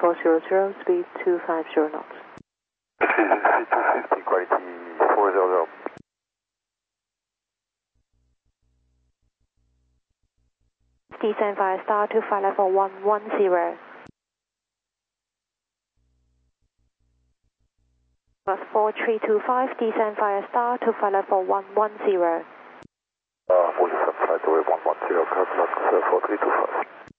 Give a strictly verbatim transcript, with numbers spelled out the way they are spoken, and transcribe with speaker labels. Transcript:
Speaker 1: four zero zero, speed two five zero knots.
Speaker 2: two fifty, quality four zero zero.
Speaker 1: Descend via star to flight level one one zero. Bus four three two five, descend via star to flight level one one zero.
Speaker 2: Uh, forty-seven, flight away one one zero, contact uh, four three two five.